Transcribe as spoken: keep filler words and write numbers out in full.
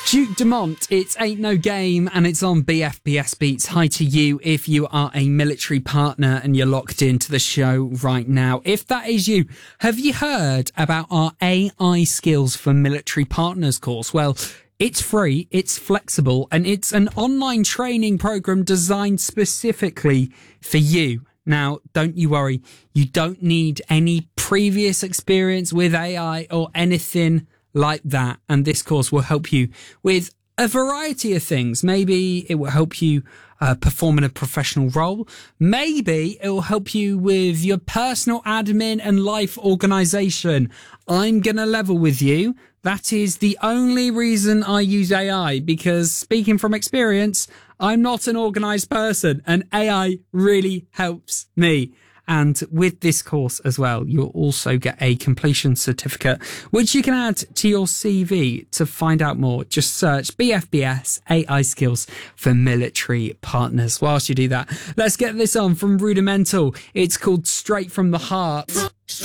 Duke Dumont, it's Ain't No Game, and it's on B F B S Beats. Hi to you if you are a military partner and you're locked into the show right now. If that is you, have you heard about our A I Skills for Military Partners course? Well, it's free, it's flexible, and it's an online training program designed specifically for you. Now, don't you worry, you don't need any previous experience with A I or anything like that, and this course will help you with a variety of things. Maybe it will help you uh, perform in a professional role. Maybe it will help you with your personal admin and life organization. I'm gonna level with you. That is the only reason I use A I, because speaking from experience, I'm not an organized person, and A I really helps me. And with this course as well, you'll also get a completion certificate, which you can add to your C V. To find out more, just search B F B S A I Skills for Military Partners. Whilst you do that, let's get this on from Rudimental. It's called Straight from the Heart.